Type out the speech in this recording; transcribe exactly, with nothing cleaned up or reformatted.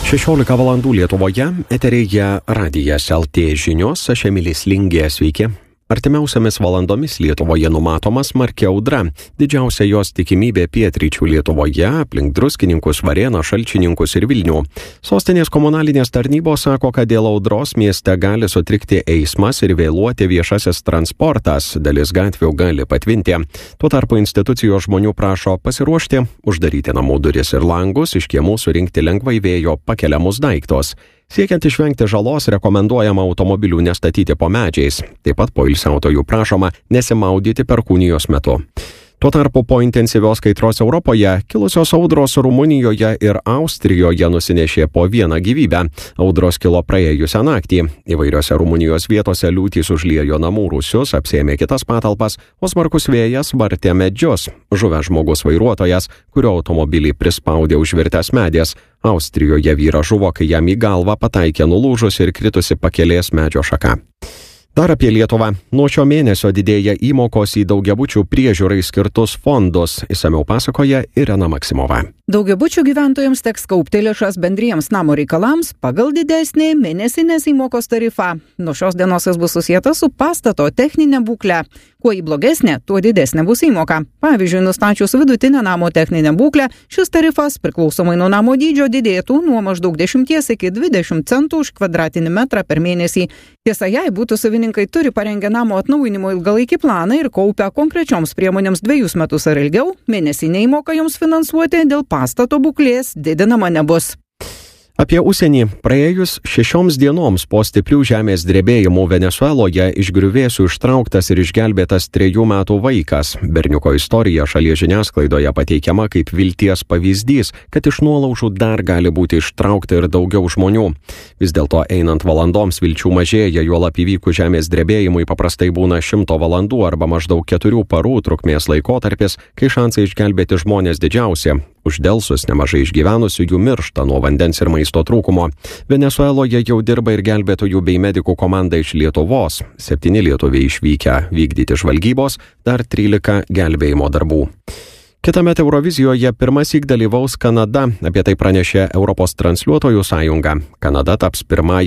šešiolika valandų Lietuvoje, eteryje Radijas L T žinios, aš Emilis Lingė, sveiki. Artimiausiamis valandomis Lietuvoje numatoma smarki audra. Didžiausia jos tikimybė pietryčių Lietuvoje, aplink Druskininkus, Varėną, Šalčininkus ir Vilnių. Sostinės komunalinės tarnybos sako, kad dėl audros mieste gali sutrikti eismas ir vėluoti viešasis transportas, dalis gatvių gali patvinti. Tuo tarpu institucijos žmonių prašo pasiruošti, uždaryti namų duris ir langus, iš kiemų surinkti lengvai vėjo pakeliamus daiktus. Siekiant išvengti žalos, rekomenduojama automobilių nestatyti po medžiais. Taip pat poilsiautojų prašoma nesimaudyti perkūnijos metu. Tuo tarpu po intensyvios kaitros Europoje kilusios audros Rumunijoje ir Austrijoje nusinešė po vieną gyvybę. Audros kilo praėjusią naktį. Įvairiose Rumunijos vietose liūtys užliejo namų rūsius, apsėmė kitas patalpas, o smarkus vėjas vartė medžius. Žuvęs žmogus vairuotojas, kurio automobilį prispaudė užvirtęs medis. Austrijoje vyras žuvo, kai jam į galvą pataikė nulūžus ir kritusi pakelės medžio šaka. Dar apie Lietuvą. Nuo šio mėnesio didėja įmokos į daugiabučių priežiūrai skirtus fondus. Išsamiau pasakoja Irena Maksimova. Daugiabučių gyventojams teks kaupti lėšas bendriems namo reikalams pagal didesnį mėnesinės įmokos tarifą. Nuo šios dienos jis bus susietas su pastato techninė būklė. Kuo į blogesnė, tuo didesnė bus įmoka. Pavyzdžiui, nustačius vidutinę namo techninę būklę, šis tarifas priklausomai nuo namo dydžio didėtų nuo maždaug dešimties iki dvidešimt centų už kvadratinį metrą per mėnesį. Tiesa, jei būtų savininkai turi parengę namo atnaujinimo ilgalaikį planą ir kaupę konkrečioms priemonėms dviejus metus ar ilgiau, mėnesinė įmoka joms finansuoti dėl pastato būklės didinama nebus. Apie užsienį. Praėjus šešioms dienoms po stiprių žemės drebėjimų Venesueloje iš griuvėsių ištrauktas ir išgelbėtas trejų metų vaikas. Berniuko istorija šalies žiniasklaidoje pateikiama kaip vilties pavyzdys, kad iš nuolaužų dar gali būti ištraukta ir daugiau žmonių. Vis dėlto einant valandoms vilčių mažėja, juolab įvykus žemės drebėjimui paprastai būna šimto valandų arba maždaug keturių parų trukmės laikotarpis, kai šansai išgelbėti žmonės didžiausi. Uždelsus nemažai išgyvenusiųjų miršta nuo vandens ir maisto trūkumo. Venesueloje jau dirba ir gelbėtojų bei medikų komanda iš Lietuvos. Septyni lietuviai išvykę vykdyti žvalgybos, dar trylika gelbėjimo darbų. Kitąmet Eurovizijoje pirmąsyk dalyvaus Kanada. Apie tai pranešė Europos transliuotojų sąjunga. Kanada taps pirmąja